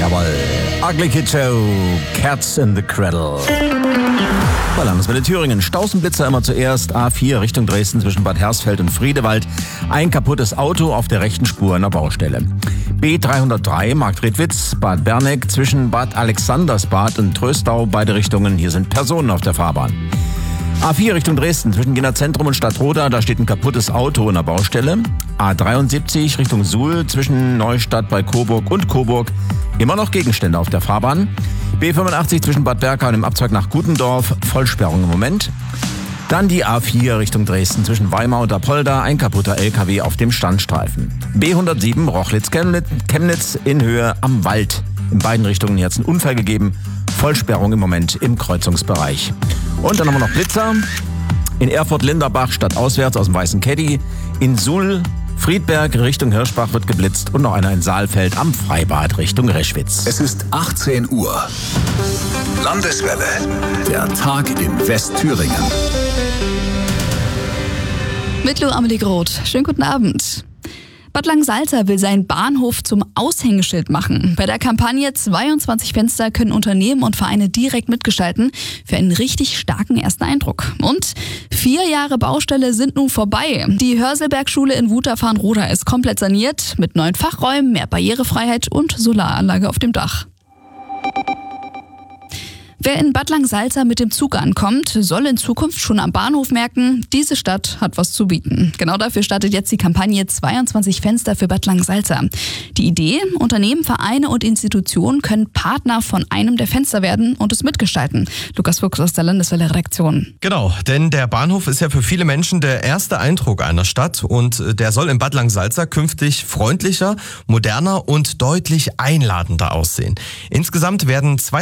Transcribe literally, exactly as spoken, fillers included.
Jawohl. Ugly Kid Joe, Cats in the Cradle. Landeswelle Thüringen. Stausenblitzer immer zuerst. A vier Richtung Dresden zwischen Bad Hersfeld und Friedewald. Ein kaputtes Auto auf der rechten Spur einer Baustelle. B dreihundertdrei Marktredwitz, Bad Berneck zwischen Bad Alexandersbad und Tröstau. Beide Richtungen. Hier sind Personen auf der Fahrbahn. A vier Richtung Dresden zwischen Gießener Zentrum und Stadtroda. Da steht ein kaputtes Auto in der Baustelle. A dreiundsiebzig Richtung Suhl zwischen Neustadt bei Coburg und Coburg. Immer noch Gegenstände auf der Fahrbahn. B fünfundachtzig zwischen Bad Berka und dem Abzweig nach Gutendorf, Vollsperrung im Moment. Dann die A vier Richtung Dresden zwischen Weimar und Apolda, ein kaputter L K W auf dem Standstreifen. B hundertsieben Rochlitz-Chemnitz in Höhe am Wald. In beiden Richtungen hat es einen Unfall gegeben, Vollsperrung im Moment im Kreuzungsbereich. Und dann haben wir noch Blitzer. In Erfurt-Linderbach stadtauswärts aus dem Weißen Caddy. In Suhl Friedberg Richtung Hirschbach wird geblitzt und noch einer in Saalfeld am Freibad Richtung Reschwitz. Es ist achtzehn Uhr. Landeswelle. Der Tag in Westthüringen. Mit Lou Amelie Groth. Schönen guten Abend. Bad Langensalza will seinen Bahnhof zum Aushängeschild machen. Bei der Kampagne zweiundzwanzig Fenster können Unternehmen und Vereine direkt mitgestalten für einen richtig starken ersten Eindruck. Und vier Jahre Baustelle sind nun vorbei. Die Hörselberg-Schule in Wutachfarn-Roda ist komplett saniert mit neuen Fachräumen, mehr Barrierefreiheit und Solaranlage auf dem Dach. Wer in Bad Langensalza mit dem Zug ankommt, soll in Zukunft schon am Bahnhof merken, diese Stadt hat was zu bieten. Genau dafür startet jetzt die Kampagne zweiundzwanzig Fenster für Bad Langensalza. Die Idee, Unternehmen, Vereine und Institutionen können Partner von einem der Fenster werden und es mitgestalten. Lukas Fuchs aus der Landeswelle-Redaktion. Genau, denn der Bahnhof ist ja für viele Menschen der erste Eindruck einer Stadt und der soll in Bad Langensalza künftig freundlicher, moderner und deutlich einladender aussehen. Insgesamt werden zwei